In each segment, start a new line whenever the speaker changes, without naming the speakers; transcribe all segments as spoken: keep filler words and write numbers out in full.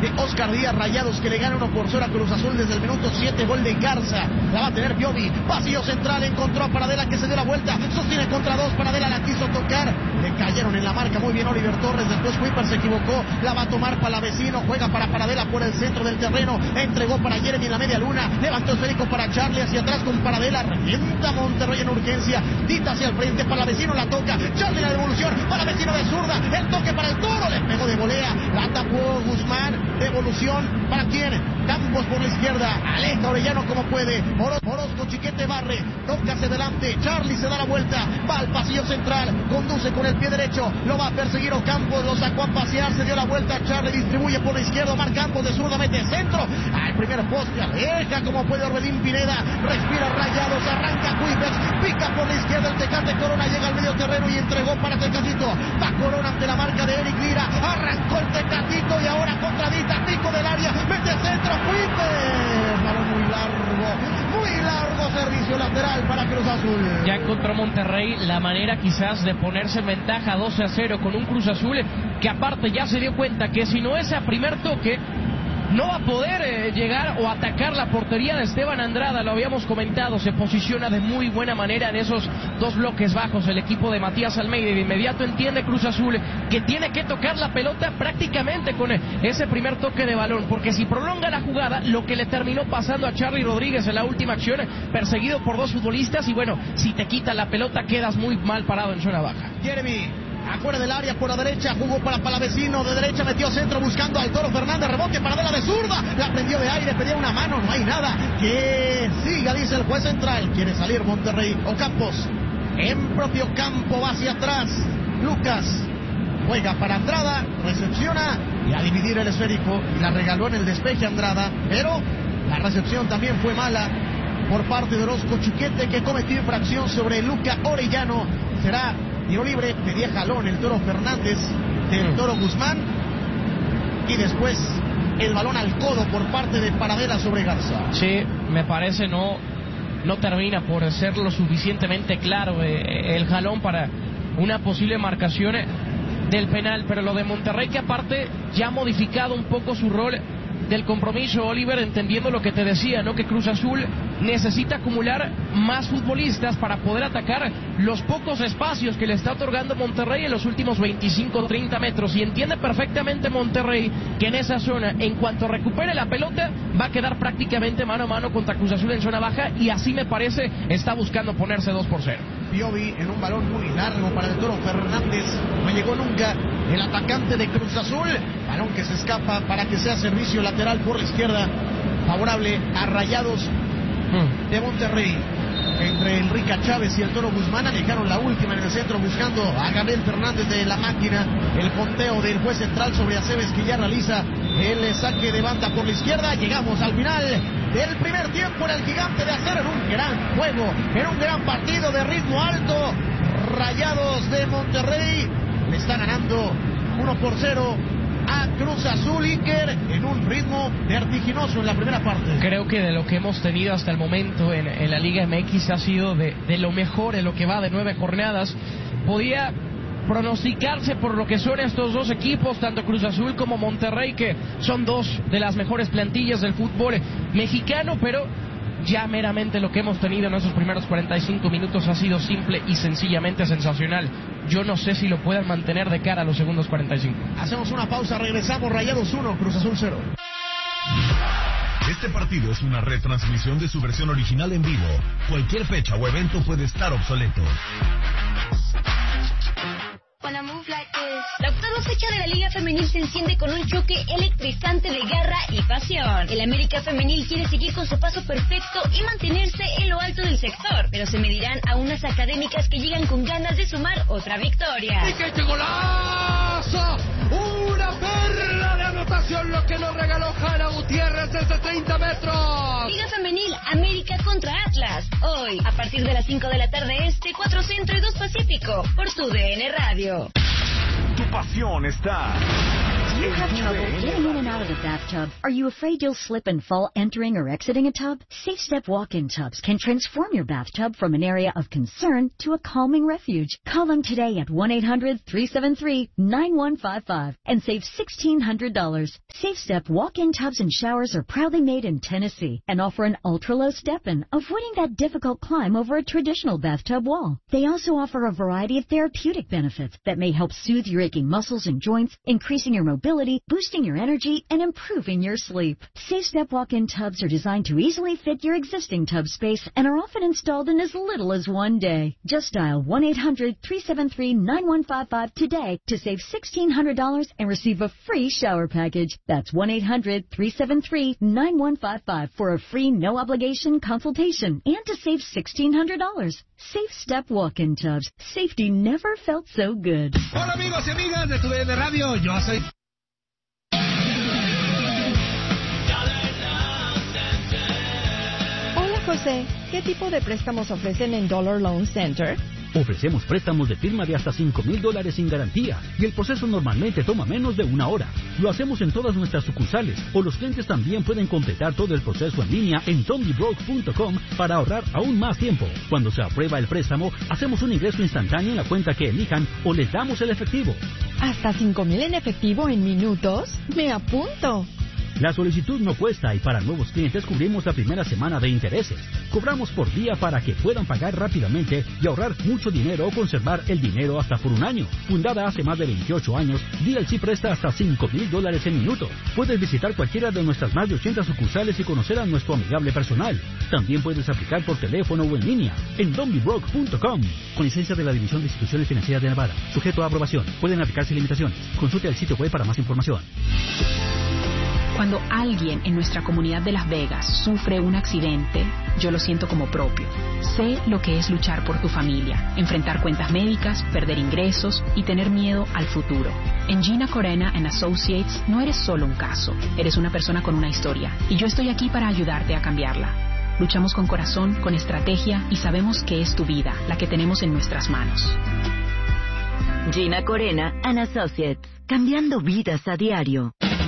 de Oscar Díaz. Rayados que le gana uno por cero a Cruz Azul desde el minuto siete. Gol de Garza. La va a tener Piovi. Pasillo central. Encontró a Paradela que se dio la vuelta. Sostiene contra dos. Paradela la quiso tocar. Le cayeron en la marca muy bien Oliver Torres. Después Kuiper se equivocó. La va a tomar Palavecino. Juega para Paradela por el centro del terreno. Entregó para Jeremy en la media luna. Levantó esférico para Charlie hacia atrás con Paradela. Revienta Monterrey en urgencia. Dita hacia el frente. Palavecino la toca. Charlie la devolución. Palavecino de zurda. El toque para el Toro. Le pegó de volea. La tapó Guzmán. Devolución. ¿Para quién? Campos por la izquierda. Aleja Orellano como puede. Orozco Chiquete barre. Toca hacia adelante. Charlie se da la vuelta. Va al pasillo central. Conduce con el pie derecho. Lo va a perseguir Ocampos. Lo sacó a pasear. Se dio la vuelta. Charlie distribuye por la izquierda. Omar Campos de zurda mete centro. Al primer poste. Aleja como puede Orbelín Pineda. Respira Rayados. Arranca Cuipex. Pica por la izquierda. El Tecate Corona llega al medio terreno y entregó para Tecatito. Va Corona ante la marca de Eric Lira. Arrancó el Tecatito y ahora contra Dita. Pico del área. Mete centro. Cuipex. Balón muy largo. Muy largo. Servicio lateral para Cruz Azul.
Ya encontró Monterrey la manera quizás de ponerse en ventaja doce a cero con un Cruz Azul que aparte ya se dio cuenta que si no es a primer toque no va a poder eh, llegar o atacar la portería de Esteban Andrada. Lo habíamos comentado, se posiciona de muy buena manera en esos dos bloques bajos el equipo de Matías Almeida y de inmediato entiende Cruz Azul que tiene que tocar la pelota prácticamente con ese primer toque de balón, porque si prolonga la jugada, lo que le terminó pasando a Charly Rodríguez en la última acción, perseguido por dos futbolistas, y bueno, si te quita la pelota quedas muy mal parado en zona baja.
Jeremy afuera del área por la derecha, jugó para Palavecino, de derecha metió centro buscando al Toro Fernández, rebote para Paradela de zurda, la prendió de aire, pedía una mano, no hay nada, que siga, dice el juez central, quiere salir Monterrey. Ocampos, en propio campo, va hacia atrás, Lucas, juega para Andrada, recepciona, y a dividir el esférico, y la regaló en el despeje Andrada, pero la recepción también fue mala por parte de Orozco Chiquete, que cometió infracción sobre Luca Orellano. Será tiro libre, pedía jalón el Toro Fernández del Toro Guzmán, y después el balón al codo por parte de Paradela sobre Garza.
Sí, me parece no no termina por ser lo suficientemente claro eh, el jalón para una posible marcación del penal, pero lo de Monterrey, que aparte ya ha modificado un poco su rol del compromiso, Oliver, entendiendo lo que te decía, ¿no? Que Cruz Azul necesita acumular más futbolistas para poder atacar los pocos espacios que le está otorgando Monterrey en los últimos veinticinco o treinta metros, y entiende perfectamente Monterrey que en esa zona, en cuanto recupere la pelota, va a quedar prácticamente mano a mano contra Cruz Azul en zona baja, y así me parece está buscando ponerse dos por cero.
Piovi en un balón muy largo para el Toro Fernández, no llegó nunca el atacante de Cruz Azul, balón que se escapa para que sea servicio lateral por la izquierda, favorable a Rayados de Monterrey. Entre Enrique Chávez y el Toro Guzmán alejaron la última en el centro buscando a Gabriel Fernández de la máquina. El conteo del juez central sobre Aceves, que ya realiza el saque de banda por la izquierda. Llegamos al final del primer tiempo en el Gigante de Acero, en un gran juego, en un gran partido de ritmo alto. Rayados de Monterrey le está ganando uno por cero a Cruz Azul, Iker, en un ritmo vertiginoso en la primera parte.
Creo que de lo que hemos tenido hasta el momento en, en la Liga M X ha sido de, de lo mejor en lo que va de nueve jornadas. Podía pronosticarse por lo que son estos dos equipos, tanto Cruz Azul como Monterrey, que son dos de las mejores plantillas del fútbol mexicano, pero ya meramente lo que hemos tenido en esos primeros cuarenta y cinco minutos ha sido simple y sencillamente sensacional. Yo no sé si lo puedan mantener de cara a los segundos cuarenta y cinco.
Hacemos una pausa, regresamos. Rayados uno, Cruz Azul cero.
Este partido es una retransmisión de su versión original en vivo. Cualquier fecha o evento puede estar obsoleto.
La octava fecha de la Liga Femenil se enciende con un choque electrizante de garra y pasión. El América Femenil quiere seguir con su paso perfecto y mantenerse en lo alto del sector, pero se medirán a unas académicas que llegan con ganas de sumar otra victoria.
¡Y qué golazo! ¡Una perla de anotación, lo que nos regaló Hanna Gutiérrez desde treinta metros!
Liga Femenil, América contra Atlas. Hoy, a partir de las cinco de la tarde este, cuatro Centro y dos Pacífico, por tu D N Radio.
Tu pasión está
Do you have trouble getting in and out of the bathtub? Are you afraid you'll slip and fall entering or exiting a tub? Safe Step walk-in tubs can transform your bathtub from an area of concern to a calming refuge. Call them today at one eight hundred three seven three nine one five five and save sixteen hundred dollars. Safe Step walk-in tubs and showers are proudly made in Tennessee and offer an ultra-low step-in, avoiding that difficult climb over a traditional bathtub wall. They also offer a variety of therapeutic benefits that may help soothe your aching muscles and joints, increasing your mobility, boosting your energy, and improving your sleep. Safe Step walk-in tubs are designed to easily fit your existing tub space and are often installed in as little as one day. Just dial one eight hundred three seven three nine one five five today to save sixteen hundred dollars and receive a free shower package. That's one eight hundred three seven three nine one five five for a free no-obligation consultation and to save sixteen hundred dollars. Safe Step walk-in tubs. Safety never felt so good.
Hola amigos y amigas de Tu D N Radio, yo soy...
Hola José, ¿qué tipo de préstamos ofrecen en Dollar Loan Center?
Ofrecemos préstamos de firma de hasta cinco mil dólares sin garantía y el proceso normalmente toma menos de una hora. Lo hacemos en todas nuestras sucursales o los clientes también pueden completar todo el proceso en línea en dondibroke punto com para ahorrar aún más tiempo. Cuando se aprueba el préstamo, hacemos un ingreso instantáneo en la cuenta que elijan o les damos el efectivo.
¿Hasta cinco mil en efectivo en minutos? ¡Me apunto!
La solicitud no cuesta y para nuevos clientes cubrimos la primera semana de intereses. Cobramos por día para que puedan pagar rápidamente y ahorrar mucho dinero o conservar el dinero hasta por un año. Fundada hace más de veintiocho años, D L C presta hasta cinco mil dólares en minutos. Puedes visitar cualquiera de nuestras más de ochenta sucursales y conocer a nuestro amigable personal. También puedes aplicar por teléfono o en línea en dondibroke punto com. Con licencia de la División de Instituciones Financieras de Nevada. Sujeto a aprobación. Pueden aplicarse limitaciones. Consulte el sitio web para más información.
Cuando alguien en nuestra comunidad de Las Vegas sufre un accidente, yo lo siento como propio. Sé lo que es luchar por tu familia, enfrentar cuentas médicas, perder ingresos y tener miedo al futuro. En Gina Corena and Associates no eres solo un caso, eres una persona con una historia y yo estoy aquí para ayudarte a cambiarla. Luchamos con corazón, con estrategia y sabemos que es tu vida la que tenemos en nuestras manos.
Gina Corena and Associates, cambiando vidas a diario.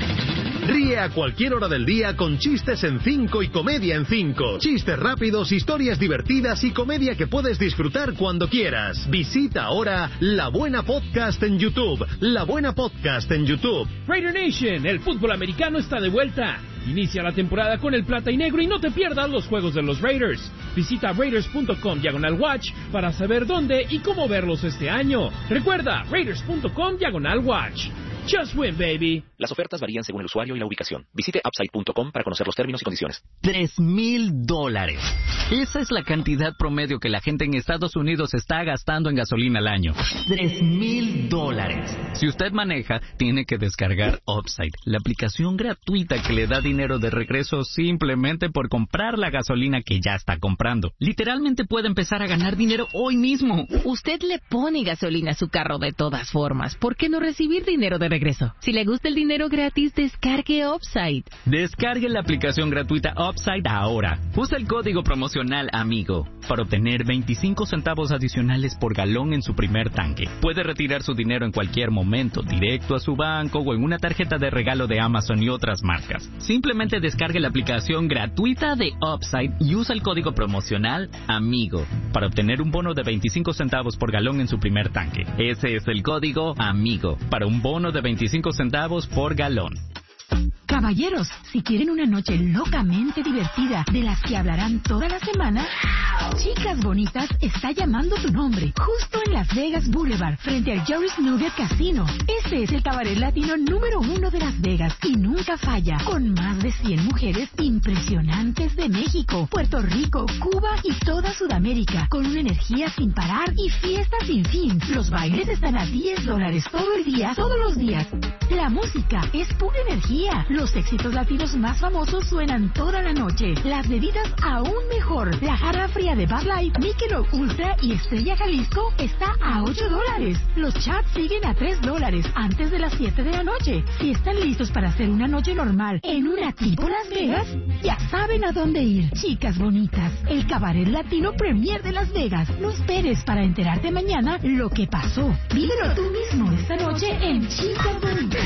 Ríe a cualquier hora del día con Chistes en cinco y Comedia en cinco. Chistes rápidos, historias divertidas y comedia que puedes disfrutar cuando quieras. Visita ahora La Buena Podcast en YouTube. La Buena Podcast en YouTube.
Raider Nation, el fútbol americano está de vuelta. Inicia la temporada con el plata y negro y no te pierdas los juegos de los Raiders. Visita raiders punto com diagonal watch para saber dónde y cómo verlos este año. Recuerda, raiders punto com diagonal watch. Just win, baby.
Las ofertas varían según el usuario y la ubicación. Visite upside punto com para conocer los términos y condiciones.
Tres mil dólares. Esa es la cantidad promedio que la gente en Estados Unidos está gastando en gasolina al año. Tres mil dólares. Si usted maneja, tiene que descargar Upside, la aplicación gratuita que le da dinero de regreso simplemente por comprar la gasolina que ya está comprando. Literalmente puede empezar a ganar dinero hoy mismo.
Usted le pone gasolina a su carro de todas formas. ¿Por qué no recibir dinero de regreso? Si le gusta el dinero gratis, descargue Upside.
Descargue la aplicación gratuita Upside ahora. Usa el código promocional AMIGO para obtener veinticinco centavos adicionales por galón en su primer tanque. Puede retirar su dinero en cualquier momento, directo a su banco o en una tarjeta de regalo de Amazon y otras marcas. Simplemente descargue la aplicación gratuita de Upside y usa el código promocional AMIGO para obtener un bono de veinticinco centavos por galón en su primer tanque. Ese es el código AMIGO para un bono de veinticinco centavos por galón.
Caballeros, si quieren una noche locamente divertida de las que hablarán toda la semana, Chicas Bonitas está llamando tu nombre, justo en Las Vegas Boulevard, frente al Joris Nugget Casino. Este es el cabaret latino número uno de Las Vegas y nunca falla, con más de cien mujeres impresionantes de México, Puerto Rico, Cuba y toda Sudamérica, con una energía sin parar y fiesta sin fin. Los bailes están a diez dólares todo el día, todos los días. La música es pura energía. Los éxitos latinos más famosos suenan toda la noche. Las bebidas aún mejor. La jarra fría de Bud Light, Michelob Ultra y Estrella Jalisco está a ocho dólares. Los chats siguen a tres dólares antes de las siete de la noche. Si están listos para hacer una noche normal en una tipo Las Vegas, ya saben a dónde ir. Chicas Bonitas, el cabaret latino premier de Las Vegas. No esperes para enterarte mañana lo que pasó. Vívelo tú mismo esta noche en Chicas Bonitas.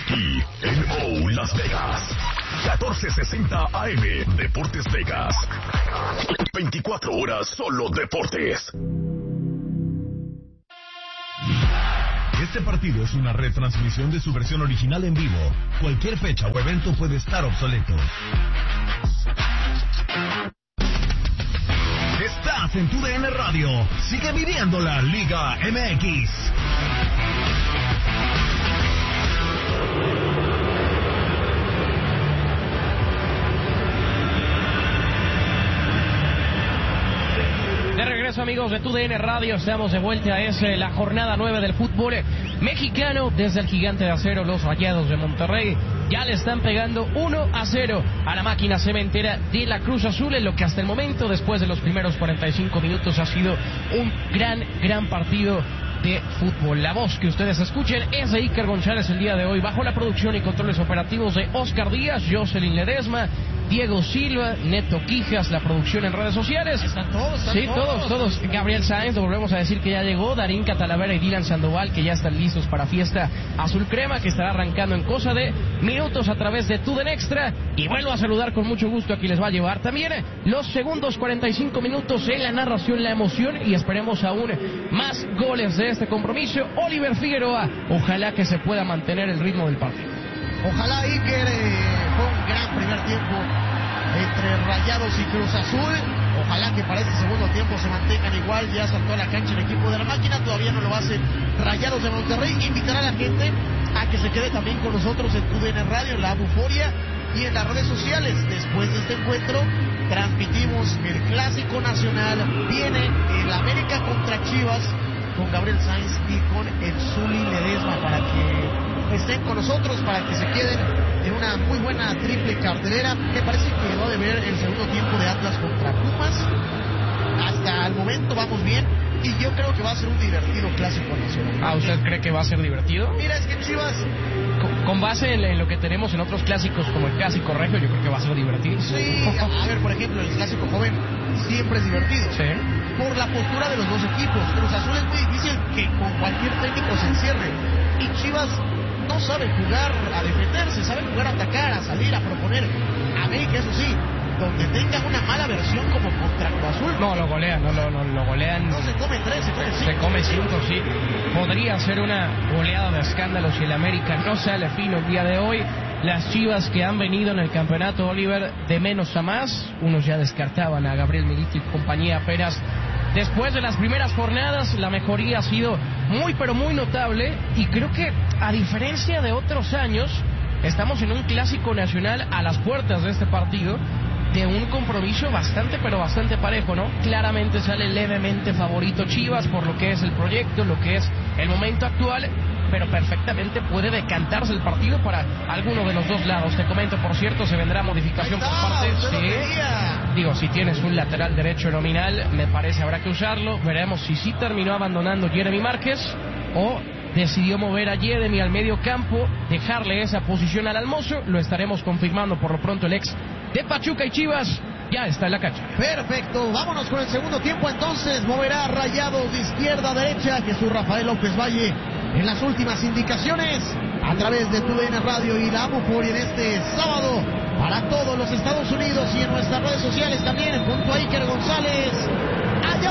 Aquí, en O Las Vegas. catorce sesenta A M, Deportes Vegas. veinticuatro horas solo deportes. Este partido es una retransmisión de su versión original en vivo. Cualquier fecha o evento puede estar obsoleto. Estás en tu D N Radio. Sigue viviendo la Liga M X.
De regreso, amigos de tu D N Radio, estamos de vuelta. Es eh, la jornada nueve del fútbol mexicano. Desde el Gigante de Acero, los Rayados de Monterrey ya le están pegando uno a cero a la máquina cementera de la Cruz Azul, en lo que hasta el momento, después de los primeros cuarenta y cinco minutos, ha sido un gran, gran partido de fútbol. La voz que ustedes escuchen es de Iker González el día de hoy, bajo la producción y controles operativos de Oscar Díaz, Jocelyn Ledesma, Diego Silva, Neto Quijas, la producción en redes sociales.
Están todos, están
sí,
todos.
todos, todos. Gabriel Sáenz, lo volvemos a decir que ya llegó. Darín Catalavera y Dylan Sandoval, que ya están listos para Fiesta Azul Crema, que estará arrancando en cosa de minutos a través de Tuden Extra. Y vuelvo a saludar con mucho gusto a quien les va a llevar también los segundos cuarenta y cinco minutos en la narración, la emoción, y esperemos aún más goles de este compromiso. Oliver Figueroa, ojalá que se pueda mantener el ritmo del partido.
Ojalá, Iker, eh, fue un gran primer tiempo entre Rayados y Cruz Azul. Ojalá que para este segundo tiempo se mantengan igual. Ya saltó a la cancha el equipo de la máquina, todavía no lo hace Rayados de Monterrey. Invitará a la gente a que se quede también con nosotros en tu D N Radio, en la Buforia y en las redes sociales. Después de este encuentro transmitimos el Clásico Nacional. Viene el América contra Chivas con Gabriel Sainz y con el Zuli Ledesma, para que estén con nosotros, para que se queden en una muy buena triple cartelera. Me parece que va a ver el segundo tiempo de Atlas contra Pumas. Hasta el momento vamos bien y yo creo que va a ser un divertido Clásico Nacional.
¿Ah, usted cree que va a ser divertido?
Mira, es que Chivas,
Con, con base en, en lo que tenemos en otros clásicos como el Clásico Regio, yo creo que va a ser divertido.
Sí, a ver, por ejemplo, el Clásico Joven siempre es divertido.
Sí.
Por la postura de los dos equipos. Cruz Azul es muy difícil que con cualquier técnico se encierre. Y Chivas no sabe jugar a defenderse, sabe jugar a atacar, a salir, a proponer. América, eso sí, donde tengan una mala versión como contra Cruz Azul.
No, lo golean, no lo, no, lo golean.
No se come tres, se come cinco.
Se come cinco, sí. Podría ser una goleada de escándalo si el América no sale fino el día de hoy. Las Chivas que han venido en el campeonato, Oliver, de menos a más. Unos ya descartaban a Gabriel Milito y compañía apenas. Después de las primeras jornadas, la mejoría ha sido muy, pero muy notable. Y creo que, a diferencia de otros años, estamos en un Clásico Nacional a las puertas de este partido, de un compromiso bastante, pero bastante parejo, ¿no? Claramente sale levemente favorito Chivas por lo que es el proyecto, lo que es el momento actual, pero perfectamente puede decantarse el partido para alguno de los dos lados. Te comento, por cierto, se vendrá modificación por parte de... Digo, si tienes un lateral derecho nominal, me parece habrá que usarlo. Veremos si sí terminó abandonando Jeremy Márquez o decidió mover a Jeremy al medio campo, dejarle esa posición al Almozo. Lo estaremos confirmando. Por lo pronto el ex de Pachuca y Chivas ya está en la cancha.
Perfecto, vámonos con el segundo tiempo entonces. Moverá Rayados de izquierda a derecha. Jesús Rafael López Valle en las últimas indicaciones a través de tu D N Radio y la Buforia en este sábado para todos los Estados Unidos y en nuestras redes sociales también junto a Iker González. Allá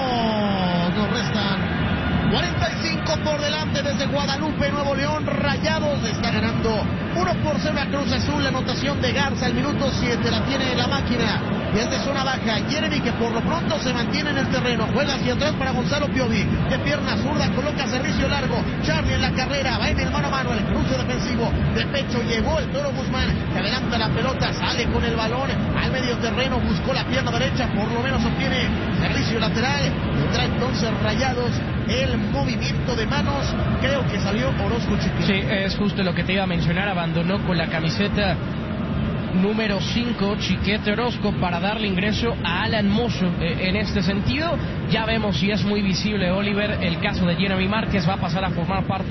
vamos, nos restan cuarenta y cinco por delante desde Guadalupe, Nuevo León. Rayados está ganando uno por cero a Cruz Azul. La anotación de Garza al minuto siete la tiene la máquina desde zona baja. Jeremy, que por lo pronto se mantiene en el terreno, juega hacia atrás para Gonzalo Piovi, de pierna zurda coloca servicio largo. Charlie en la carrera, va en el mano a mano, el cruce defensivo de pecho, llegó el Toro Guzmán, que adelanta la pelota, sale con el balón al medio terreno, buscó la pierna derecha, por lo menos obtiene servicio lateral. Tendrá entonces Rayados el movimiento de manos. Creo que salió Orozco Chiquete.
Sí, es justo lo que te iba a mencionar. Abandonó con la camiseta número cinco Chiquete Orozco para darle ingreso a Alan Mozo. Eh, en este sentido, ya vemos si es muy visible, Oliver, el caso de Jeremy Márquez. Va a pasar a formar parte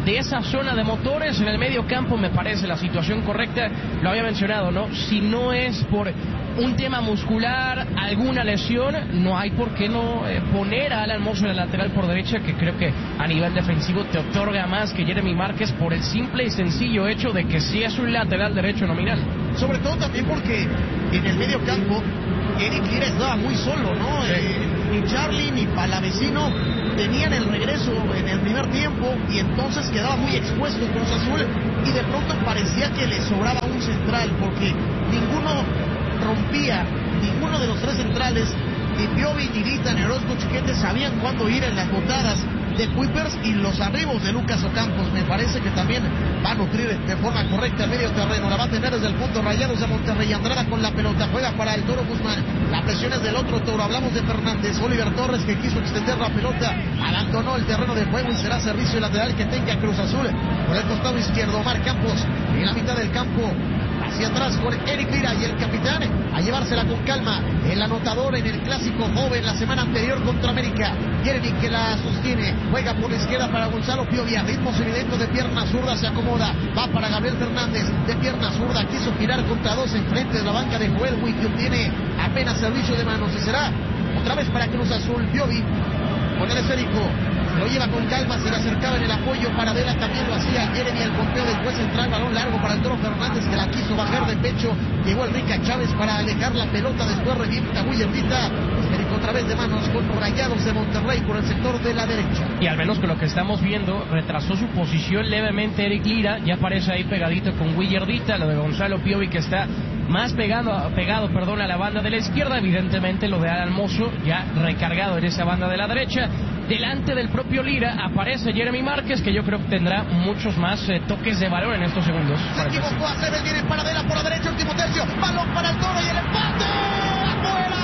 de esa zona de motores. En el medio campo me parece la situación correcta, lo había mencionado, ¿no? Si no es por un tema muscular, alguna lesión, no hay por qué no eh, poner a Alan Mozo en el lateral por derecha, que creo que a nivel defensivo te otorga más que Jeremy Márquez por el simple y sencillo hecho de que sí es un lateral derecho nominal.
Sobre todo también porque en el medio campo Eric Lira estaba muy solo, ¿no?
Sí.
Eh, ni Charlie ni Palavecino tenían el regreso en el primer tiempo y entonces quedaba muy expuesto Cruz Azul y de pronto parecía que le sobraba un central porque ninguno rompía, ninguno de los tres centrales, ni Piovi, ni Vita, ni Orozco Chiquete sabían cuándo ir en las botadas de Kuipers y los arribos de Lucas Ocampos. Me parece que también va a nutrir de forma correcta el medio terreno. La va a tener desde el punto Rayados de Monterrey. Andrada con la pelota, juega para el Toro Guzmán. La presión es del otro Toro. Hablamos de Fernández. Oliver Torres, que quiso extender la pelota, abandonó el terreno de juego y será servicio lateral que tenga Cruz Azul por el costado izquierdo. Omar Campos en la mitad del campo, hacia atrás con Eric Lira y el capitán a llevársela con calma. El anotador en el clásico joven la semana anterior contra América, Jeremy, que la sostiene, juega por la izquierda para Gonzalo Piovi, a ritmo semilento de pierna zurda, se acomoda, va para Gabriel Fernández, de pierna zurda, quiso girar contra dos en frente de la banca de Joel Witt, que obtiene apenas servicio de manos, y será otra vez para Cruz Azul. Piovi con el esférico, lo lleva con calma, se le acercaba en el apoyo para Vela, también lo hacía Jeremy, el golpeo del juez central, balón largo para el Toro Fernández, que la quiso bajar de pecho, llegó Enrique Chávez para alejar la pelota, después revienta Willardita, esférico otra vez de manos con Rayados de Monterrey por el sector de la derecha.
Y al menos con lo que estamos viendo, retrasó su posición levemente Eric Lira, ya aparece ahí pegadito con Willardita, lo de Gonzalo Piovi que está más pegado, pegado perdón, a la banda de la izquierda, evidentemente lo de Alan Mozo ya recargado en esa banda de la derecha. Delante del propio Lira aparece Jeremy Márquez, que yo creo que tendrá muchos más eh, toques de balón en estos segundos.
Se equivocó Aceves, viene para Vela por la derecha, último tercio, balón para el Toro y el empate. ¡Afuera!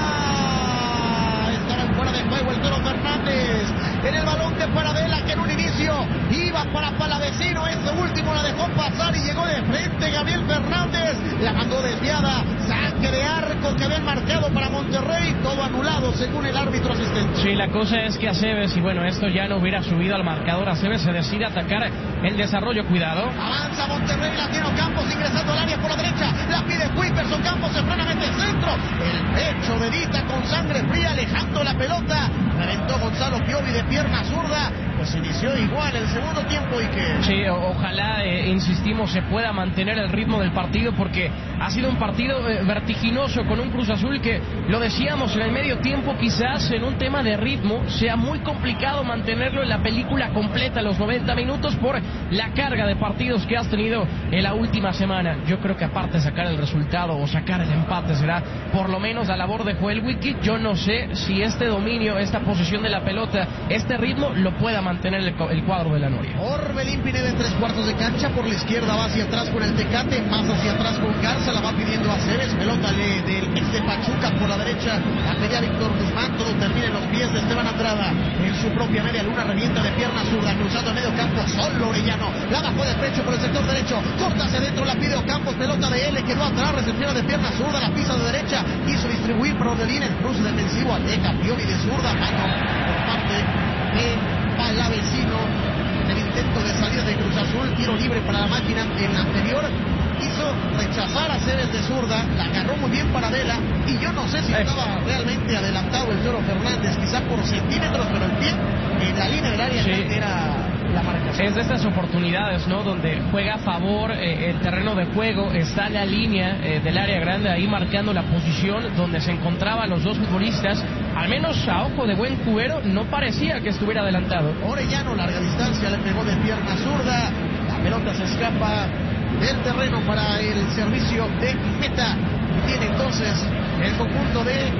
Estaba en fuera de juego el Toro Fernández. En el balón de Paradela, que en un inicio iba para Palavecino, ese último la dejó pasar y llegó de frente Gabriel Fernández, la mandó desviada, saque de arco que habían marcado para Monterrey, todo anulado según el árbitro asistente.
Sí, la cosa es que Aceves, y bueno, esto ya no hubiera subido al marcador, Aceves se decide atacar el desarrollo, cuidado.
Avanza Monterrey, la tiene Ocampos ingresando al área por la derecha, la pide Kuipers, Ocampos se frena, mete el centro, el pecho de Vita con sangre fría, alejando la pelota, reventó Gonzalo Piovi de pierna zurda, pues inició igual el segundo tiempo y que...
Sí, o ojalá, eh, insistimos, se pueda mantener el ritmo del partido porque ha sido un partido eh, vertiginoso con un Cruz Azul que, lo decíamos, en el medio tiempo quizás en un tema de ritmo sea muy complicado mantenerlo en la película completa, los noventa minutos, por la carga de partidos que has tenido en la última semana. Yo creo que aparte de sacar el resultado o sacar el empate será por lo menos la labor de Joel Wiki. Yo no sé si este dominio, esta posesión de la pelota, este ritmo lo pueda mantener el, el cuadro de la Noria.
Orbelín Pineda en tres cuartos de cancha, por la izquierda va hacia atrás con el Tecate, más hacia atrás con Garza, la va pidiendo a Aceves, pelota le, del ex de Pachuca por la derecha, la pedía Víctor Guzmán, todo termina en los pies de Esteban Andrada, en su propia media luna, revienta de pierna zurda, cruzando el medio campo, solo Orellano, la bajó de pecho por el sector derecho, corta hacia adentro, la pide Ocampos, pelota de L, quedó atrás, recepciona de pierna zurda, la pisa de derecha, quiso distribuir por Ordelín, el cruce defensivo, aleja Piovi de zurda, mano por parte de Palavecino, en el intento de salida de Cruz Azul, tiro libre para la máquina en la anterior, quiso rechazar a Ceres de zurda, la agarró muy bien para Vela, y yo no sé si estaba realmente adelantado el Toro Fernández, quizá por centímetros, pero el pie en la línea del área sí era la marcación.
Es de estas oportunidades, ¿no?, donde juega a favor eh, el terreno de juego, está la línea eh, del área grande ahí marcando la posición donde se encontraban los dos futbolistas, al menos a ojo de buen cubero no parecía que estuviera adelantado.
Orellano, larga distancia, le pegó de pierna zurda, la pelota se escapa del terreno para el servicio de meta. Tiene entonces el conjunto de...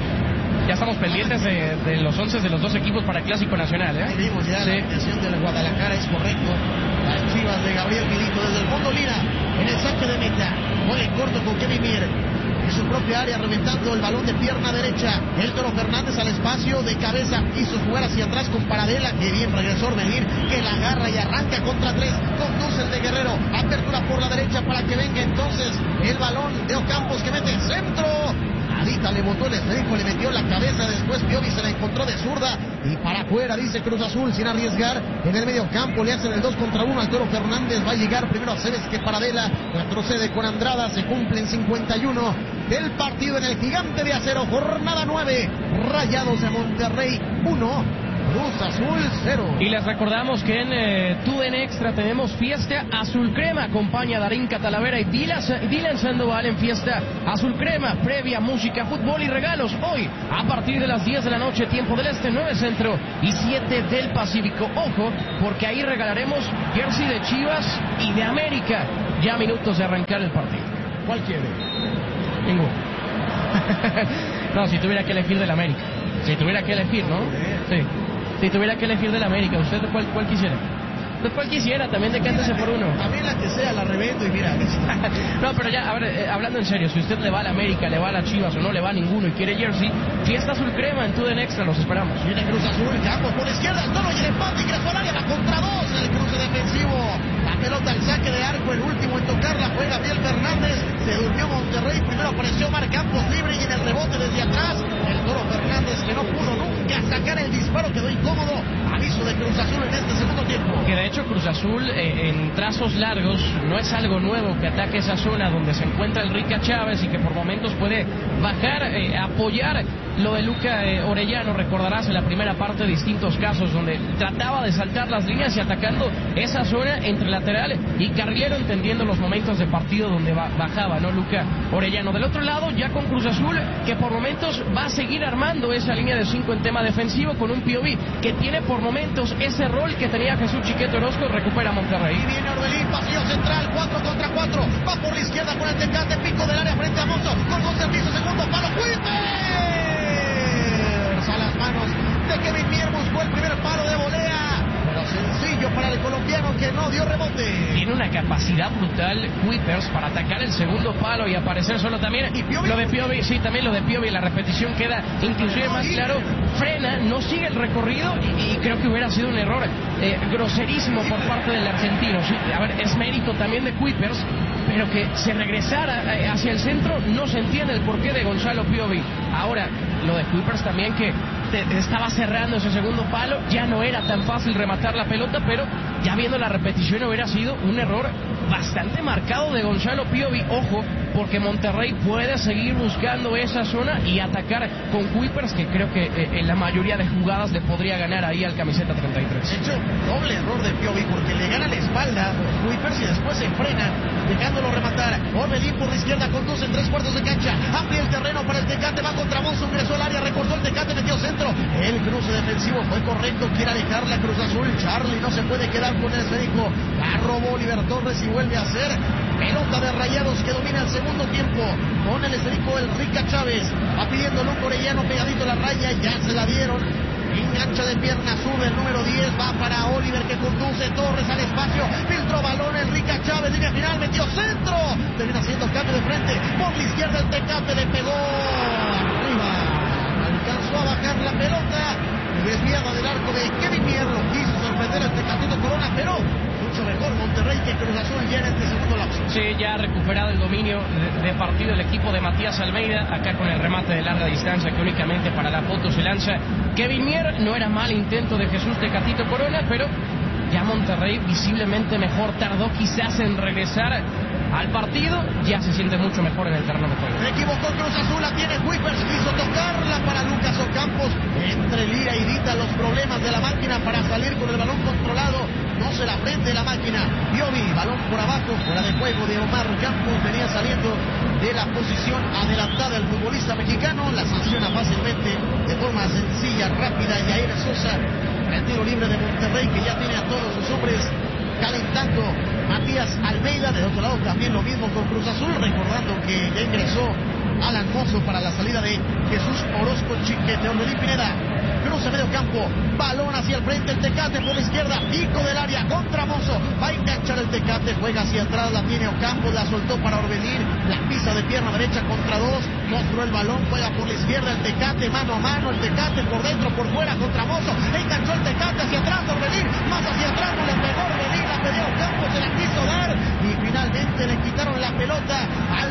Ya estamos pendientes de, de los once de los dos equipos para el Clásico Nacional, ¿eh?
Ahí vimos ya sí. La alineación de la Guadalajara, es correcto. Las Chivas de Gabriel Milito desde el fondo Lira, en el saque de meta. Juega corto con Kevin Mier. En su propia área, reventando el balón de pierna derecha. El Toro Fernández al espacio de cabeza. Quiso jugar hacia atrás con Paradela. Que bien regresó Orbelín, que la agarra y arranca contra tres. Conduce el de Guerrero. Apertura por la derecha para que venga entonces el balón de Ocampos, que mete el centro. Alita le botó el esférico, le metió la cabeza, después Piovi se la encontró de zurda y para afuera, dice Cruz Azul, sin arriesgar. En el medio campo le hacen el dos contra uno al Toro Fernández, va a llegar primero a Cebes que Paradela, retrocede con Andrada, se cumplen cincuenta y uno del partido en el Gigante de Acero, jornada nueve, Rayados de Monterrey uno, Cruz Azul cero.
Y les recordamos que en eh, TUDN Extra tenemos fiesta azul crema, acompaña a Darín Catalavera y Dylan, Dylan Sandoval en fiesta azul crema, previa, música, fútbol y regalos, hoy a partir de las diez de la noche, tiempo del este, nueve centro y siete del Pacífico. Ojo, porque ahí regalaremos jersey de Chivas y de América, ya a minutos de arrancar el partido.
¿Cuál quiere?
Ninguno. No, si tuviera que elegir del América, si tuviera que elegir, ¿no? Sí. Si tuviera que elegir del América, ¿usted cuál, cuál quisiera? ¿Usted cuál quisiera? También decántese por uno.
A mí la que sea, la revendo y mira.
No, pero ya, a ver, eh, hablando en serio, si usted le va a la América, le va a la Chivas o no le va a ninguno y quiere jersey, fiesta azul crema en TUDN Extra, los esperamos.
Viene Cruz Azul, Campos por la izquierda, el Toro y el empate, ingresó al área, va contra dos en el cruce defensivo. La pelota al saque de arco, el último en tocarla fue Gabriel Fernández. Se durmió Monterrey, primero apareció Mar Campos libre y en el rebote desde atrás, el Toro Fernández que no pudo nunca sacar el disparo, quedó incómodo. Aviso de Cruz Azul en este segundo tiempo.
Que de hecho Cruz Azul eh, en trazos largos no es algo nuevo que ataque esa zona donde se encuentra el Rica Chávez y que por momentos puede bajar, eh, apoyar lo de Luca eh, Orellano. Recordarás en la primera parte distintos casos donde trataba de saltar las líneas y atacando esa zona entre lateral y carrilero, entendiendo los momentos de partido donde ba bajaba, ¿no? Luca Orellano. Del otro lado, ya con Cruz Azul, que por momentos va a seguir armando esa línea de cinco en tema defensivo con un Piovi que tiene por momentos ese rol que tenía Jesús Chiquete Orozco. Recupera Monterrey.
Y viene Orbelín, pasillo central, cuatro contra cuatro, va por la izquierda con el Tecate, pico del área frente a Mozo, con dos servicios, segundo palo, ¡Cuiper! A las manos de Kevin Mier, buscó el primer palo de volea, pero sencillo para el colombiano que no dio rebote.
Tiene una capacidad brutal Kuipers para atacar el segundo palo y aparecer solo también.
¿Y Piovi?
Lo de Piovi, sí, también lo de Piovi, la repetición queda inclusive más claro. Frena, no sigue el recorrido y, y creo que hubiera sido un error eh, groserísimo por parte del argentino. Sí, a ver, es mérito también de Kuipers, pero que se regresara hacia el centro, no se entiende el porqué de Gonzalo Piovi. Ahora, lo de Kuipers también, que te, te estaba cerrando ese segundo palo, ya no era tan fácil rematar la pelota, pero ya viendo la repetición hubiera sido un error bastante marcado de Gonzalo Piovi. Ojo, porque Monterrey puede seguir buscando esa zona y atacar con Kuipers, que creo que eh, en la mayoría de jugadas le podría ganar ahí al camiseta treinta y tres.
De hecho, doble error de Piovi, porque le gana la espalda Kuipers y después se frena, dejándolo rematar. Orbelín por la izquierda, conduce en tres cuartos de cancha, amplia el terreno para el Tecate, va contra Monzo, ingresó al área, recortó el Tecate, metió centro. El cruce defensivo fue correcto, quiere alejar la Cruz Azul. Charlie no se puede quedar con el esférico, la robó Oliver Torres y vuelve a hacer pelota de Rayados que domina el segundo tiempo. Con el esférico el Rica Chávez, va pidiendo Luco Orellano pegadito a la raya, ya se la dieron. Engancha de pierna, sube el número diez, va para Oliver que conduce, Torres al espacio, filtró balón el Rica Chávez, línea final, metió centro, termina haciendo cambio de frente, por la izquierda el Tecate le pegó arriba, alcanzó a bajar la pelota, desviada del arco de Kevin Mier, lo quiso sorprender el Tecatito Corona, pero mucho mejor Monterrey que Cruz Azul ya en este segundo lapso.
Sí, ya ha recuperado el dominio de, de partido el equipo de Matías Almeida, acá con el remate de larga distancia que únicamente para la foto se lanza Kevin Mier. No era mal intento de Jesús Tecatito Corona, pero ya Monterrey visiblemente mejor, tardó quizás en regresar al partido, ya se siente mucho mejor en el terreno de juego.
Se equivocó Cruz Azul, la tiene Kuipers, quiso tocarla para Lucas Ocampos, entre Lira y Dita los problemas de la máquina para salir con el balón controlado, no se la prende la máquina. Piovi, balón por abajo, fuera de juego de Omar Campos, venía saliendo de la posición adelantada el futbolista mexicano, la sanciona fácilmente, de forma sencilla, rápida, Yair Sosa, el tiro libre de Monterrey que ya tiene a todos sus hombres calentando. Matías Almeida, del otro lado también lo mismo con Cruz Azul, recordando que ya ingresó Alan Mozo para la salida de Jesús Orozco Chiquete. Orbelín Pineda, cruce medio campo, balón hacia el frente, el Tecate por la izquierda, pico del área contra Mozo, va a enganchar el Tecate, juega hacia atrás, la tiene Ocampos, la soltó para Orbelín, la pisa de pierna derecha contra dos, mostró el balón, juega por la izquierda el Tecate, mano a mano, el Tecate por dentro, por fuera contra Mozo, enganchó el Tecate hacia atrás, Orbelín, más hacia atrás, no le pegó Orbelín, la pidió Ocampos, se la quiso dar y finalmente le quitaron la pelota al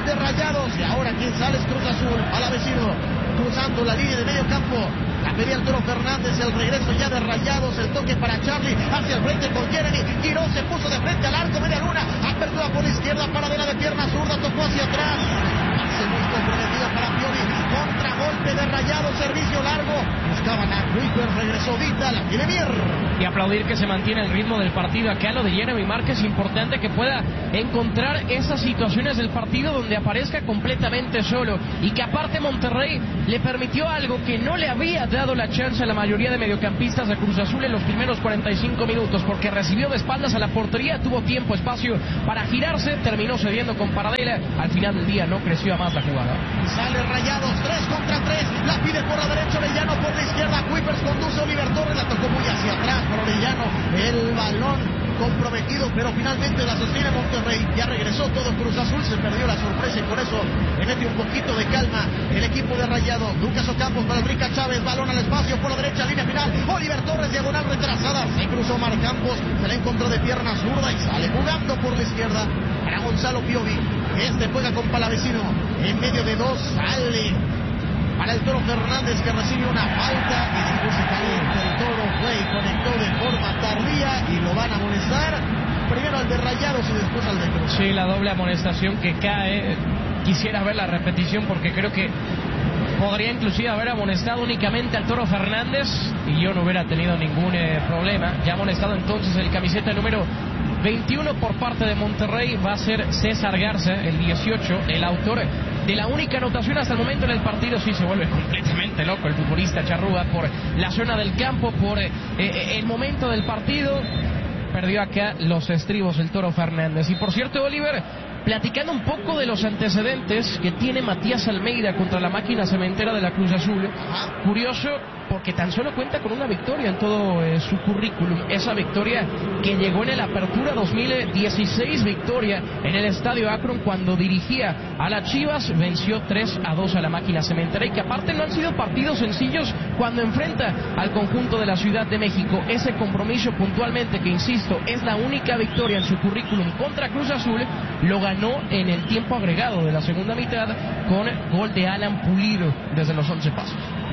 de Rayados. Y ahora quien sale es Cruz Azul. A la vecino, cruzando la línea de medio campo. La pedía el Toro Fernández, el regreso ya de Rayados, el toque para Charlie, hacia el frente con Jeremy, giró, se puso de frente al arco, media luna, apertura por la izquierda, paradera de pierna zurda, tocó hacia atrás, hace muy comprometida para Piovi, contragolpe de Rayados, servicio largo, buscaban a Kuiper, regresó Vita, la tiene Mier.
Y aplaudir que se mantiene el ritmo del partido. Acá lo de Jeremy Márquez, importante que pueda encontrar esas situaciones del partido donde aparezca completamente solo y que aparte Monterrey le permitió algo que no le había dado la chance a la mayoría de mediocampistas de Cruz Azul en los primeros cuarenta y cinco minutos, porque recibió de espaldas a la portería, tuvo tiempo, espacio para girarse, terminó cediendo con Paradela, al final del día no creció a más la jugada.
Sale Rayados, tres contra tres, la pide por la derecha Orellano, por la izquierda Kuipers, conduce Oliver Torres, la tocó muy hacia atrás por Orellano, el balón comprometido, pero finalmente la sostiene Monterrey, ya regresó todo Cruz Azul, se perdió la sorpresa y por eso le mete un poquito de calma el equipo de Rayados. Lucas Ocampos para el Rica Chávez, balón al espacio por la derecha, línea final, Oliver Torres, diagonal retrasada, se cruzó Mar Campos, se la encontró de pierna zurda y sale jugando por la izquierda para Gonzalo Piovi, este juega con Palavecino, en medio de dos, sale para el Toro Fernández que recibe una falta y se puso caliente el Toro, fue y conectó de forma tardía y lo van a amonestar, primero al de Rayados y después al de Cruz.
Sí, la doble amonestación que cae, quisiera ver la repetición porque creo que podría inclusive haber amonestado únicamente al Toro Fernández y yo no hubiera tenido ningún eh, problema. Ya amonestado entonces el camiseta número veintiuno por parte de Monterrey va a ser César Garza, el dieciocho, el autor de la única anotación hasta el momento en el partido. Sí se vuelve completamente loco el futbolista Charrúa por la zona del campo, por eh, eh, el momento del partido. Perdió acá los estribos el Toro Fernández. Y por cierto, Oliver, platicando un poco de los antecedentes que tiene Matías Almeida contra la máquina cementera de la Cruz Azul. Curioso porque tan solo cuenta con una victoria en todo eh, su currículum. Esa victoria que llegó en el Apertura dos mil dieciséis, victoria en el Estadio Akron cuando dirigía a las Chivas, venció tres a dos a la máquina cementera y que aparte no han sido partidos sencillos cuando enfrenta al conjunto de la Ciudad de México. Ese compromiso puntualmente, que insisto, es la única victoria en su currículum contra Cruz Azul, lo ganó en el tiempo agregado de la segunda mitad con gol de Alan Pulido desde los once pasos.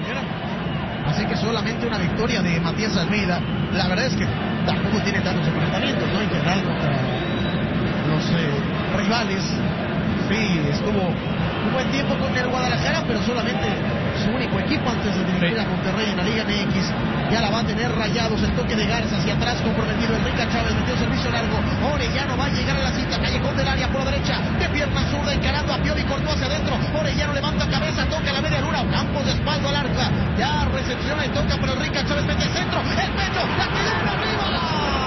Así que solamente una victoria de Matías Almeida. La verdad es que tampoco tiene tantos enfrentamientos, ¿no? En general contra los eh, rivales. Sí, estuvo un buen tiempo con el Guadalajara, pero solamente su único equipo antes de dirigir a Monterrey en la Liga M X. Ya la va a tener Rayados, el toque de Garza hacia atrás comprometido, Enrique Chávez metió servicio largo, Orellano va a llegar a la cita, callejón del área por la derecha, de pierna zurda encarando a Piovi, cortó hacia adentro, Orellano levanta cabeza, toca la media luna, Campos de espalda al arca, ya recepciona y toca para Enrique Chávez, mete el centro, el pecho, la pelota arriba,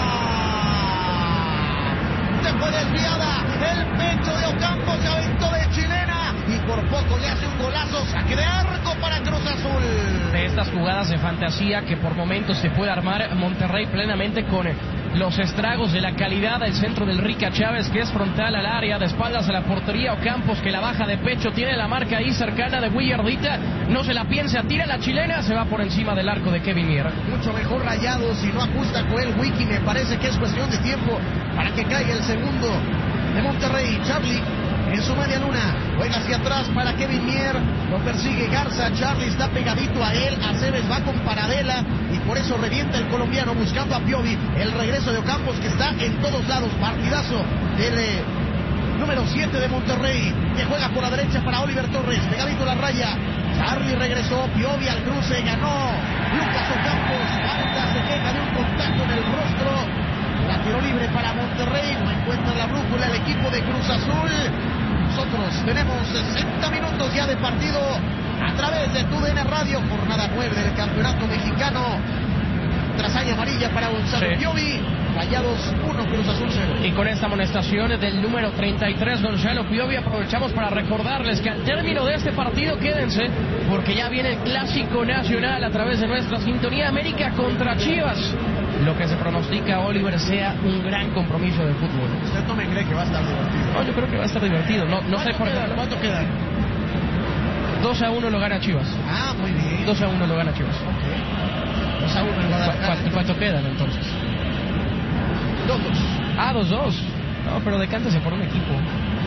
se fue desviada, el pecho de Ocampos se aventó de chilena y por poco le hace un golazo, saque de arco para Cruz Azul.
De estas jugadas de fantasía que por momentos se puede armar Monterrey plenamente con los estragos de la calidad del centro del Rica Chávez, que es frontal al área, de espaldas a la portería, Ocampos que la baja de pecho, tiene la marca ahí cercana de Willardita, no se la piensa, tira la chilena, se va por encima del arco de Kevin Mier.
Mucho mejor Rayados, si no ajusta Joel Wiki, me parece que es cuestión de tiempo para que caiga el segundo de Monterrey. Charlie en su media luna, juega hacia atrás para Kevin Mier, lo persigue Garza, Charlie está pegadito a él, Aceves va con Paradela y por eso revienta el colombiano buscando a Piovi, el regreso de Ocampos que está en todos lados, partidazo del eh, número siete de Monterrey, que juega por la derecha para Oliver Torres, pegadito a la raya, Charlie regresó, Piovi al cruce, ganó Lucas Ocampos, falta, se queja de un contacto en el rostro. La tiro libre para Monterrey, no encuentra la brújula el equipo de Cruz Azul. Nosotros tenemos sesenta minutos ya de partido a través de T U D N Radio, jornada nueve del Campeonato Mexicano. Trazaña amarilla para Gonzalo sí. Piovi, Rayados uno, Cruz Azul cero.
Y con esta amonestación del número treinta y tres, Gonzalo Piovi, aprovechamos para recordarles que al término de este partido, quédense, porque ya viene el Clásico Nacional a través de nuestra sintonía, América contra Chivas. Lo que se pronostica, Oliver, sea un gran compromiso de fútbol.
¿Usted no me cree que va a estar divertido?
No, yo creo que va a estar divertido. No, no sé por
qué. ¿Cuánto queda?
dos a uno lo gana Chivas.
Ah, muy bien.
dos a uno lo gana Chivas.
Ok. dos a uno en Guadalajara.
¿Cuánto, cuánto quedan entonces?
dos dos.
Ah, dos dos. No, pero decántese por un equipo.
¿Por qué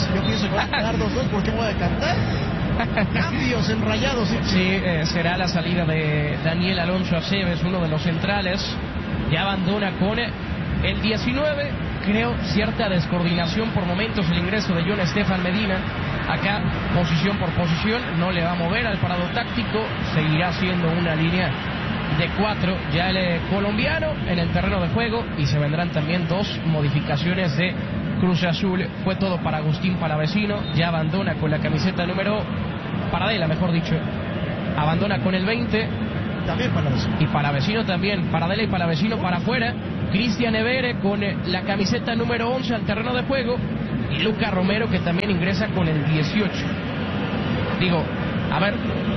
es...
Yo pienso que va a quedar dos dos, ¿por qué me voy a cantar? Cambios en Rayados.
Sí, sí eh, será la salida de Daniel Alonso Aceves, uno de los centrales. Ya abandona con el diecinueve. Creo cierta descoordinación por momentos el ingreso de John Estefan Medina. Acá, posición por posición, no le va a mover al parado táctico. Seguirá siendo una línea de cuatro. Ya el eh, colombiano en el terreno de juego. Y se vendrán también dos modificaciones de Cruz Azul. Fue todo para Agustín Palavecino. Ya abandona con la camiseta número... Paradela, mejor dicho. Abandona con el veinte.
También Palavecino.
Y Palavecino también. Paradela y Palavecino para afuera. Cristian Evere con la camiseta número once al terreno de juego. Y Luca Romero, que también ingresa con el dieciocho. Digo, a ver,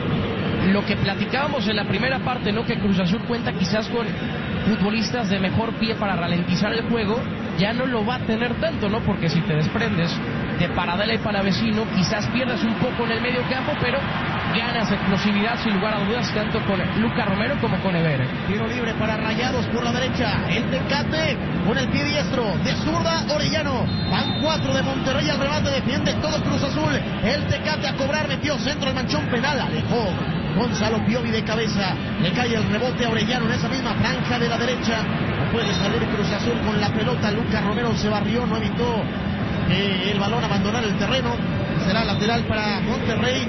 lo que platicábamos en la primera parte, ¿no? Que Cruz Azul cuenta quizás con futbolistas de mejor pie para ralentizar el juego. Ya no lo va a tener tanto, ¿no? Porque si te desprendes de Paradela y Palavecino, quizás pierdas un poco en el medio campo, pero ganas explosividad sin lugar a dudas, tanto con Luca Romero como con Evere.
Tiro libre para Rayados por la derecha. El Tecate con el pie diestro. De zurda, Orellano. Van cuatro de Monterrey al remate. Defiende todo Cruz Azul. El Tecate a cobrar. Metió centro al manchón penal. Alejó Gonzalo Piovi de cabeza. Le cae el rebote a Orellano en esa misma franja de la derecha. No puede salir Cruz Azul con la pelota. Luca Romero se barrió. No evitó que el balón abandonara el terreno. Será lateral para Monterrey.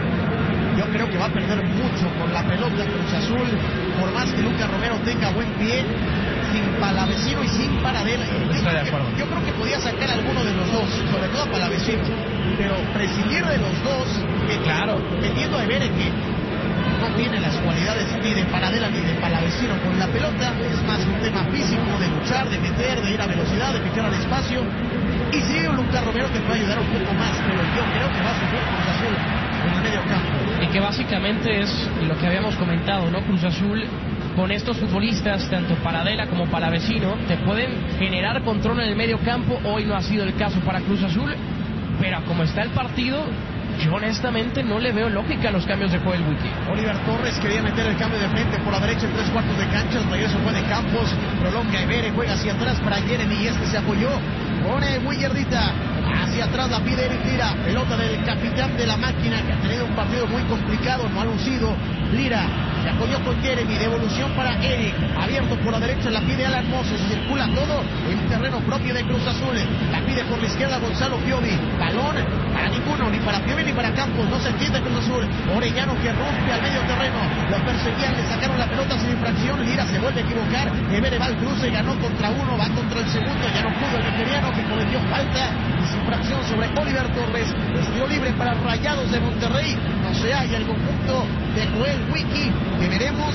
Yo creo que va a perder mucho con la pelota Cruz Azul, por más que Luca Romero tenga buen pie, sin Palavecino y sin Paradela.
Estoy de acuerdo.
Yo creo que podía sacar alguno de los dos, sobre todo a Palavecino, pero prescindir de los dos, que,
claro,
teniendo a Evere que no tiene las cualidades ni de Paradela ni de Palavecino con la pelota, es más un tema físico, de luchar, de meter, de ir a velocidad, de picar al espacio. Y sí, Luca Romero te puede ayudar un poco más, pero yo creo que va a sufrir Cruz Azul en el medio campo.
Y que básicamente es lo que habíamos comentado, ¿no? Cruz Azul, con estos futbolistas, tanto Paradela como Palavecino, te pueden generar control en el medio campo. Hoy no ha sido el caso para Cruz Azul, pero como está el partido, yo honestamente no le veo lógica a los cambios de juego del Wiki.
Oliver Torres quería meter el cambio de frente por la derecha en tres cuartos de cancha. El regreso fue de Campos. Prolonga Evere, juega hacia atrás para Jeremy y este se apoyó. Pone Willardita. Hacia atrás la pide Eric Lira. Pelota del capitán de la máquina, que ha tenido un partido muy complicado, no ha lucido. Lira se apoyó con Jeremy. Devolución para Eric. Abierto por la derecha, la pide Alan Moses. Circula todo en terreno propio de Cruz Azul. La pide por la izquierda Gonzalo Piovi. Balón para ninguno, ni para Piovi ni para Campos. No se entiende Cruz Azul. Orellano que rompe al medio terreno. Lo perseguían, le sacaron la pelota sin infracción. Lira se vuelve a equivocar. Evere va al cruce, ganó contra uno, va contra el segundo. Ya no pudo el nigeriano, que cometió falta y sin infracción sobre Oliver Torres. Estilo libre para Rayados de Monterrey. No se halla el conjunto de Joel Wiki, que veremos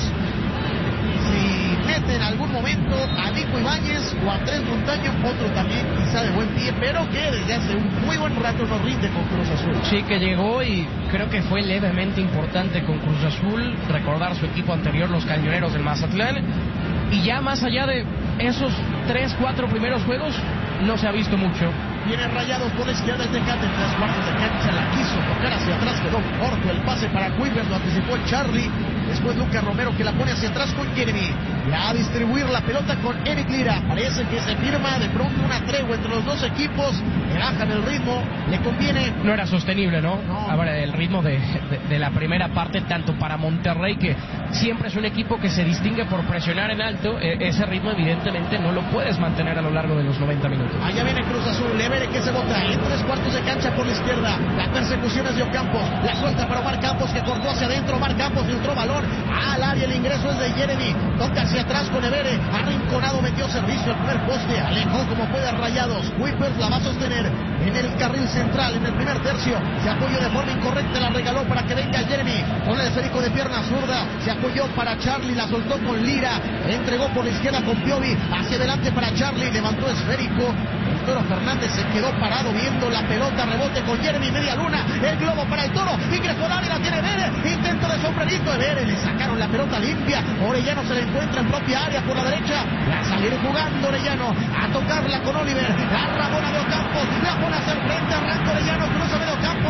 si mete en algún momento a Nico Ibáñez o a Andrés Montaño, otro también quizá de buen pie, pero que desde hace un muy buen rato no rinde con Cruz Azul.
Sí, que llegó y creo que fue levemente importante con Cruz Azul, recordar su equipo anterior, los Cañoneros del Mazatlán, y ya más allá de esos tres, cuatro primeros juegos, no se ha visto mucho.
Viene Rayados por la izquierda el Tecate, en tres cuartos de cancha, la quiso tocar hacia atrás, quedó corto el pase para Kuiper, lo anticipó Charlie. Después Luca Romero que la pone hacia atrás con Jeremy. Ya a distribuir la pelota con Eric Lira. Parece que se firma de pronto una tregua entre los dos equipos. Le bajan el ritmo, le conviene.
No era sostenible, ¿no? no. Ahora el ritmo de, de, de la primera parte, tanto para Monterrey, que siempre es un equipo que se distingue por presionar en alto, eh, ese ritmo evidentemente no lo puedes mantener a lo largo de los noventa minutos.
Allá viene Cruz Azul, Evere que se bota en tres cuartos de cancha por la izquierda. La persecución es de Ocampos, la suelta para Omar Campos que cortó hacia adentro. Omar Campos filtró balón al área, el ingreso es de Jeremy, toca hacia atrás con Evere, arrinconado, metió servicio al primer poste, alejó como puede a Rayados. Kuipers la va a sostener en el carril central, en el primer tercio, se apoyó de forma incorrecta, la regaló para que venga Jeremy, con el esférico de pierna zurda, se apoyó para Charlie, la soltó con Lira, entregó por la izquierda con Piovi, hacia adelante para Charlie, levantó esférico, el Toro Fernández se quedó parado viendo la pelota, rebote con Jeremy, media luna, el globo para el Toro, ingresó al área, la tiene Evere, intento de sombrerito, Evere, le sacaron la pelota limpia, Orellano se la encuentra en propia área por la derecha, la salir jugando Orellano, a tocarla con Oliver, la rabona de Ocampo, la pone a hacer frente, arranca Orellano, cruza de Ocampo.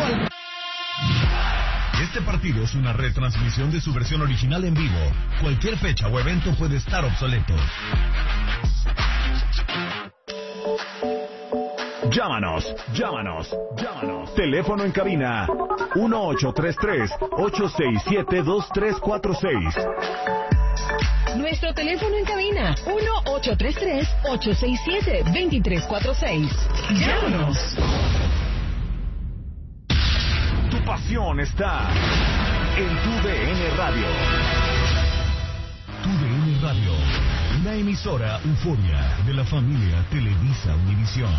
Este partido es una retransmisión de su versión original en vivo. Cualquier fecha o evento puede estar obsoleto. Llámanos, llámanos, llámanos. Teléfono en cabina uno ocho tres tres, ocho seis siete, dos tres cuatro seis.
Nuestro teléfono en cabina uno ocho tres tres, ocho seis siete, dos tres cuatro seis. Llámanos.
Tu pasión está en Tu D N Radio. Tu D N Radio, una emisora Euforia de la familia Televisa Univisión.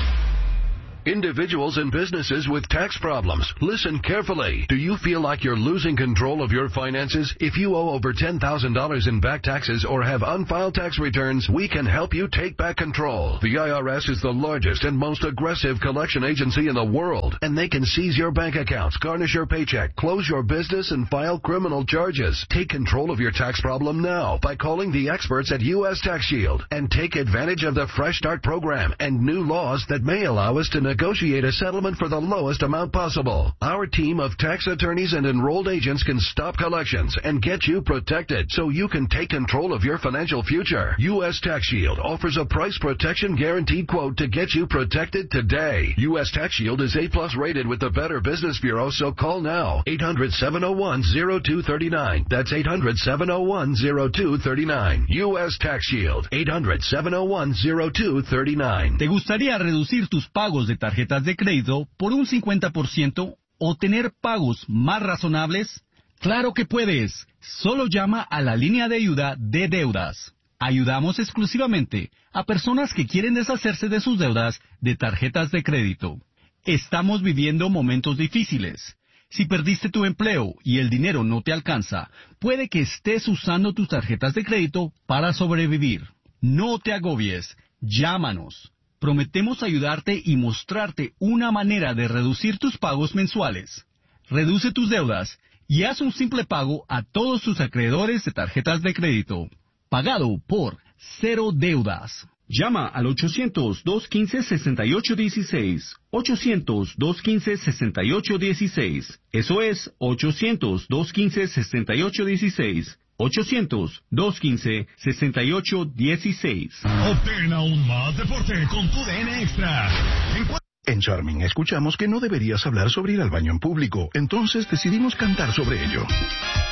Individuals and businesses with tax problems, listen carefully. Do you feel like you're losing control of your finances? If you owe over ten thousand dollars in back taxes or have unfiled tax returns, we can help you take back control. The I R S is the largest and most aggressive collection agency in the world, and they can seize your bank accounts, garnish your paycheck, close your business, and file criminal charges. Take control of your tax problem now by calling the experts at U S Tax Shield and take advantage of the Fresh Start program and new laws that may allow us to negotiate a settlement for the lowest amount possible. Our team of tax attorneys and enrolled agents can stop collections and get you protected so you can take control of your financial future. U S Tax Shield offers a price protection guaranteed quote to get you protected today. U S Tax Shield is A plus rated with the Better Business Bureau, so call now. eight hundred, seven oh one, oh two three nine. That's eight hundred, seven oh one, oh two three nine. U S Tax Shield. eight hundred, seven oh one, oh two three nine.
¿Te gustaría reducir tus pagos de tarjetas de crédito por un cincuenta por ciento o tener pagos más razonables? ¡Claro que puedes! Solo llama a la línea de ayuda de deudas. Ayudamos exclusivamente a personas que quieren deshacerse de sus deudas de tarjetas de crédito. Estamos viviendo momentos difíciles. Si perdiste tu empleo y el dinero no te alcanza, puede que estés usando tus tarjetas de crédito para sobrevivir. No te agobies. Llámanos. Prometemos ayudarte y mostrarte una manera de reducir tus pagos mensuales. Reduce tus deudas y haz un simple pago a todos tus acreedores de tarjetas de crédito. Pagado por Cero Deudas. Llama al ochocientos, dos quince, sesenta y ocho dieciséis. ochocientos, dos quince, sesenta y ocho dieciséis. Eso es ochocientos, dos quince, sesenta y ocho dieciséis. ochocientos, dos quince, sesenta y ocho dieciséis.
Obtén aún más deporte con Tu D N Extra. En Charming escuchamos que no deberías hablar sobre ir al baño en público, entonces decidimos cantar sobre ello.